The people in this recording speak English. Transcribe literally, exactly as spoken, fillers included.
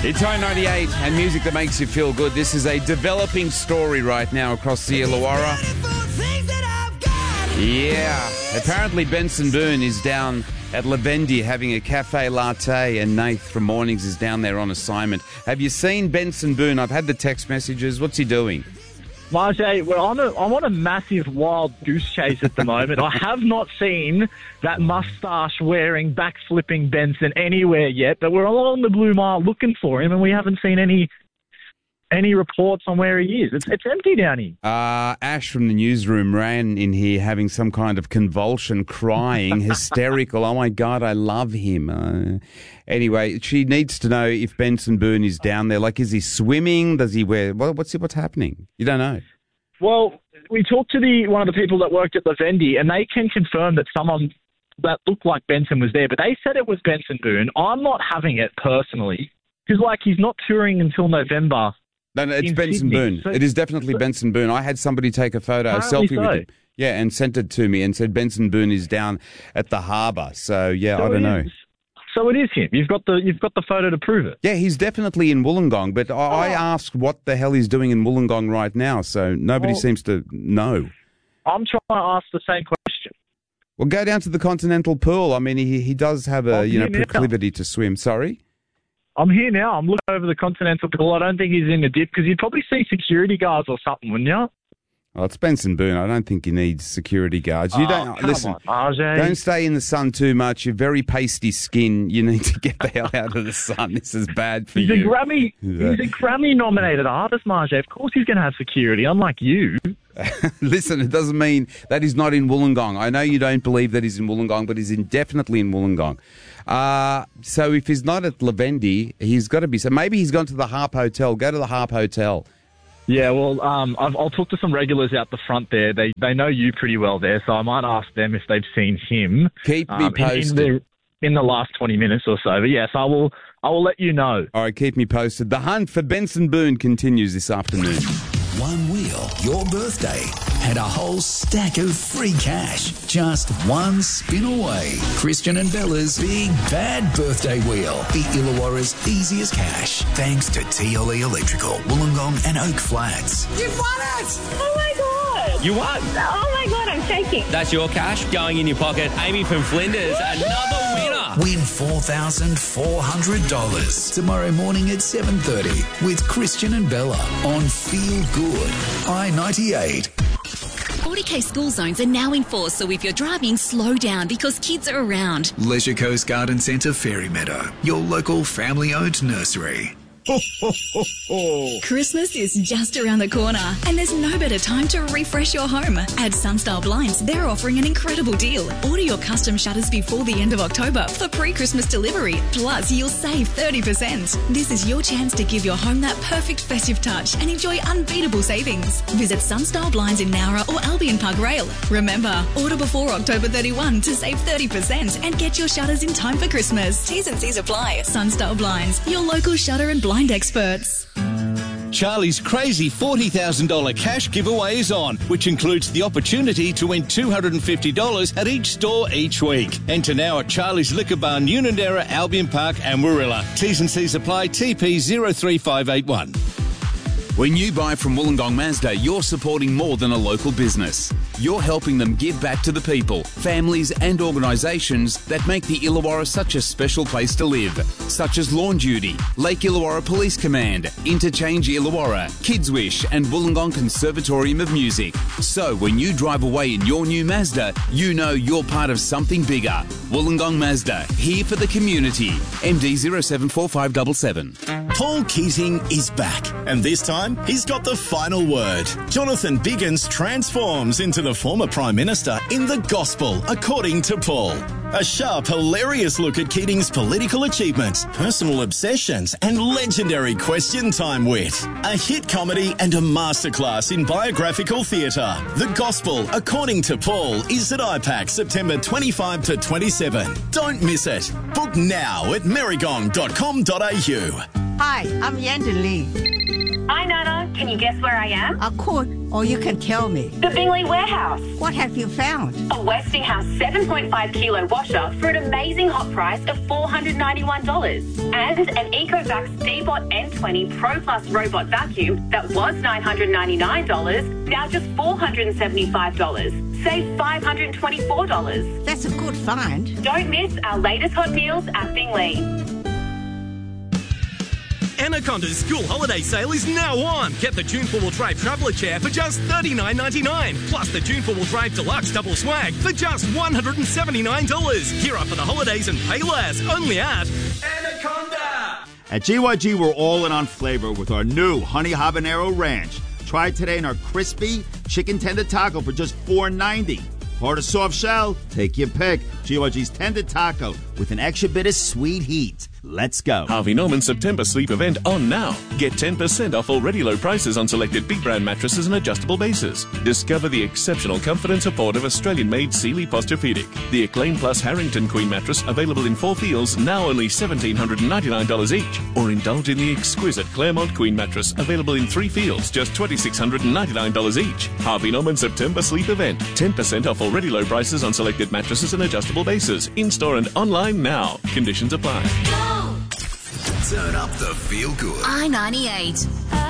It's I ninety-eight and music that makes you feel good. This is a developing story right now across the Illawarra. Yeah, apparently Benson Boone is down at Lavendi having a cafe latte, and Nath from Mornings is down there on assignment. Have you seen Benson Boone? I've had the text messages. What's he doing? Marjay, we're on a, I'm on a massive wild goose chase at the moment. I have not seen that mustache-wearing, back-flipping Benson anywhere yet, but we're all on the Blue Mile looking for him, and we haven't seen any any reports on where he is. It's, it's empty down here. Uh, Ash from the newsroom ran in here having some kind of convulsion, crying, hysterical. Oh, my God, I love him. Uh, anyway, she needs to know if Benson Boone is down there. Like, is he swimming? Does he wear... What, what's what's happening? You don't know. Well, we talked to the one of the people that worked at Lavendi, and they can confirm that someone that looked like Benson was there, but they said it was Benson Boone. I'm not having it personally, because, like, he's not touring until November. No, no, it's in Benson Sydney. Boone. So, it is definitely so, Benson Boone. I had somebody take a photo, a selfie so. with him. Yeah, and sent it to me and said Benson Boone is down at the harbour. So, yeah, so I don't know. Is. So it is him. You've got the you've got the photo to prove it. Yeah, he's definitely in Wollongong, but I, oh. I asked what the hell he's doing in Wollongong right now, so nobody well, seems to know. I'm trying to ask the same question. Well, go down to the Continental Pool. I mean, he he does have a, I'm you know, now. proclivity to swim. Sorry? I'm here now. I'm looking over the Continental Pool. I don't think he's in the dip because you'd probably see security guards or something, wouldn't you? Oh, it's Benson Boone. I don't think he needs security guards. You oh, don't come listen. On, Ajay. Don't stay in the sun too much. You're very pasty skin. You need to get the hell out of the sun. This is bad for he's you. A Grammy, he's a Grammy-nominated artist, Marjay. Of course he's going to have security, unlike you. Listen, it doesn't mean that he's not in Wollongong. I know you don't believe that he's in Wollongong, but he's in, definitely in Wollongong. Uh, so if he's not at Lavendi, he's got to be. So maybe he's gone to the Harp Hotel. Go to the Harp Hotel. Yeah, well, um, I've, I'll talk to some regulars out the front there. They they know you pretty well there, so I might ask them if they've seen him. Keep me um, posted. In, in, the, in the last twenty minutes or so. But yes, I will, I will let you know. All right, keep me posted. The hunt for Benson Boone continues this afternoon. One wheel, your birthday, and a whole stack of free cash. Just one spin away. Christian and Bella's Big Bad Birthday Wheel. The Illawarra's easiest cash. Thanks to T L E Electrical, Wollongong and Oak Flats. You've won it! Oh my God! You won! Oh my God, I'm shaking. That's your cash going in your pocket. Amy from Flinders, another winner. Win four thousand four hundred dollars tomorrow morning at seven thirty with Christian and Bella on Feel Good, I ninety-eight. forty K school zones are now in force, so if you're driving, slow down because kids are around. Leisure Coast Garden Centre, Fairy Meadow, your local family-owned nursery. Ho, ho, ho, ho. Christmas is just around the corner, and there's no better time to refresh your home. At Sunstyle Blinds, they're offering an incredible deal. Order your custom shutters before the end of October for pre-Christmas delivery. Plus, you'll save thirty percent. This is your chance to give your home that perfect festive touch and enjoy unbeatable savings. Visit Sunstyle Blinds in Nowra or Albion Park Rail. Remember, order before October thirty-first to save thirty percent and get your shutters in time for Christmas. T's and C's apply. Sunstyle Blinds, your local shutter and blind experts. Charlie's crazy forty thousand dollars cash giveaway is on, which includes the opportunity to win two hundred fifty dollars at each store each week. Enter now at Charlie's Liquor Bar, Unanderra, Albion Park and Warilla. T's and C's apply. T P zero three five eight one. When you buy from Wollongong Mazda, you're supporting more than a local business. You're helping them give back to the people, families and organisations that make the Illawarra such a special place to live, such as Lawn Duty, Lake Illawarra Police Command, Interchange Illawarra, Kids Wish and Wollongong Conservatorium of Music. So when you drive away in your new Mazda, you know you're part of something bigger. Wollongong Mazda, here for the community. M D zero seven four five seven seven. Paul Keating is back, and this time he's got the final word. Jonathan Biggins transforms into the former Prime Minister in The Gospel, according to Paul. A sharp, hilarious look at Keating's political achievements, personal obsessions, and legendary question time wit. A hit comedy and a masterclass in biographical theatre. The Gospel, according to Paul, is at I PAC September twenty-fifth to twenty-seventh. Don't miss it. Book now at merrygong dot com dot a u. Hi, I'm Yandon Lee. Hi, Nana. Can you guess where I am? I could, or you can tell me. The Bingley Warehouse. What have you found? A Westinghouse seven point five kilo washer for an amazing hot price of four hundred ninety-one dollars. And an Ecovacs D-Bot N twenty Pro Plus robot vacuum that was nine hundred ninety-nine dollars, now just four hundred seventy-five dollars. Save five hundred twenty-four dollars. That's a good find. Don't miss our latest hot deals at Bingley. Anaconda's school holiday sale is now on. Get the June four-wheel drive traveller chair for just thirty-nine ninety-nine. Plus the June four-wheel drive deluxe double swag for just one hundred seventy-nine dollars. Gear up for the holidays and pay less. Only at Anaconda. At G Y G, we're all in on flavor with our new Honey Habanero Ranch. Try it today in our crispy chicken tender taco for just four ninety. Hard or soft shell? Take your pick. G Y G's tender taco with an extra bit of sweet heat. Let's go. Harvey Norman's September sleep event on now. Get ten percent off already low prices on selected big brand mattresses and adjustable bases. Discover the exceptional comfort and support of Australian-made Sealy Posturepedic. The Acclaim Plus Harrington Queen mattress available in four feels, now only one thousand seven hundred ninety-nine dollars each. Or indulge in the exquisite Claremont Queen mattress available in three feels, just two thousand six hundred ninety-nine dollars each. Harvey Norman September sleep event. ten percent off already low prices on selected mattresses and adjustable bases. In-store and online now. Conditions apply. Turn up the feel good. I ninety-eight.